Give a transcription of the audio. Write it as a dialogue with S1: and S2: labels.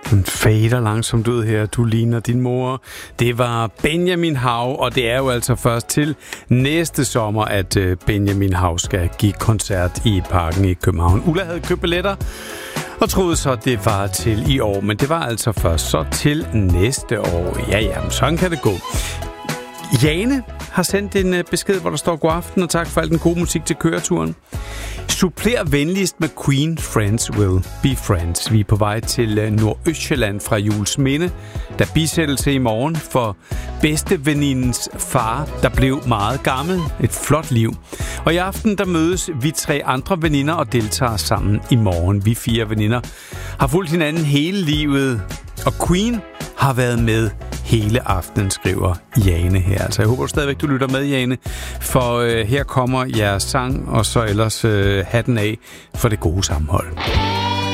S1: Den fader langsomt ud her. Du ligner din mor. Det var Benjamin Hav, og det er jo altså først til næste sommer, at Benjamin Hav skal give koncert i Parken i København. Ulla havde købt billetter og troede så, det var til i år, men det var altså først så til næste år. Ja, men sådan kan det gå. Jane har sendt en besked, hvor der står god aften, og tak for al den gode musik til køreturen. Suppler venligst med Queen, Friends Will Be Friends. Vi er på vej til Nordøstjylland fra Juelsminde, der bisættelse i morgen for bedstevenindens far, der blev meget gammel. Et flot liv. Og i aften, der mødes vi 3 andre veninder og deltager sammen i morgen. Vi 4 veninder har fulgt hinanden hele livet, og Queen har været med hele aftenen, skriver Jane her. Altså, jeg håber stadigvæk, du lytter med, Jane, for her kommer jeres sang, og så ellers hatten af for det gode sammenhold.